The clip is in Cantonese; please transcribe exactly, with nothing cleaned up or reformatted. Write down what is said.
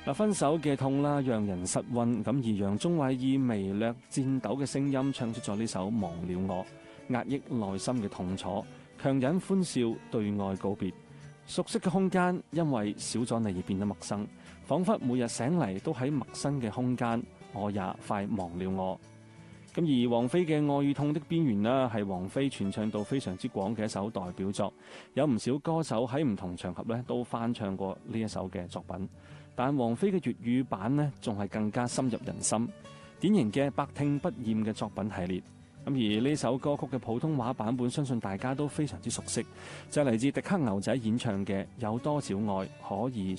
嗱，分手嘅痛啦，讓人失溫，咁而楊宗緯以微略顫抖嘅聲音唱出咗呢首《忘了我》，壓抑內心嘅痛楚，強忍歡笑對愛告別。熟悉嘅空間因為少咗你而變得陌生，彷彿每日醒嚟都喺陌生嘅空間，我也快忘了我。咁而王菲嘅《愛與痛的邊緣》呢，係王菲傳唱度非常之廣嘅一首代表作，有唔少歌手喺唔同場合咧都翻唱過呢一首嘅作品。但王菲嘅粵語版呢，仲係更加深入人心，典型嘅百聽不厭嘅作品系列。咁而呢首歌曲嘅普通話版本，相信大家都非常之熟悉，就係嚟自迪克牛仔演唱嘅《有多少愛可以